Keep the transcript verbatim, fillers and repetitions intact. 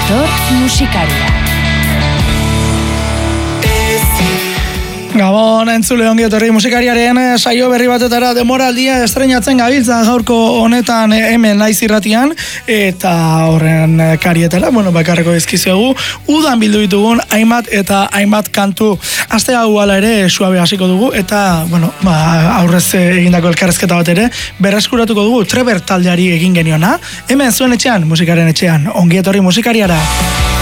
etor musikaria. Gabon, entzule ongi etorri musikariaren saio berri batetara demoraldia estreinatzen gabiltza gaurko honetan hemen naiz irratian eta horren karietara, bueno, bakarreko dizkizuegu udan bildu ditugun hainbat eta hainbat kantu. Aste hau hala ere suabe hasiko dugu eta, bueno, ba, aurrez egindako elkarrezketa bat ere berreskuratuko dugu Treber taldeari egin geniona. Hemen zuen etxean, musikaren etxean, ongi etorri musikariara.